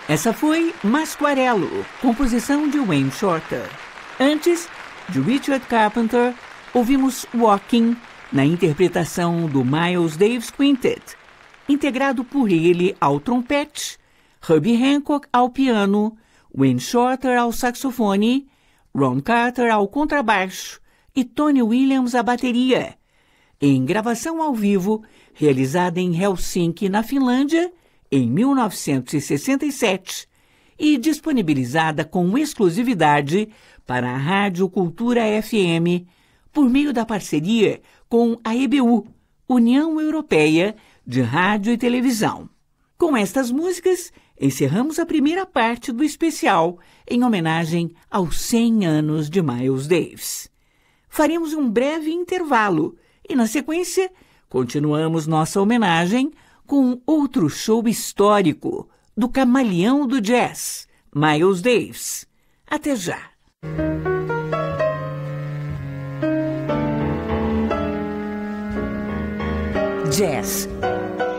Essa foi Masquarello, composição de Wayne Shorter. Antes, de Richard Carpenter, ouvimos Walking, na interpretação do Miles Davis Quintet, integrado por ele ao trompete, Herbie Hancock ao piano, Wayne Shorter ao saxofone, Ron Carter ao contrabaixo e Tony Williams à bateria, em gravação ao vivo realizada em Helsinki, na Finlândia, em 1967 e disponibilizada com exclusividade para a Rádio Cultura FM por meio da parceria com a EBU, União Europeia de Rádio e Televisão. Com estas músicas, encerramos a primeira parte do especial em homenagem aos 100 anos de Miles Davis. Faremos um breve intervalo e, na sequência, continuamos nossa homenagem com outro show histórico do camaleão do jazz, Miles Davis. Até já! Jazz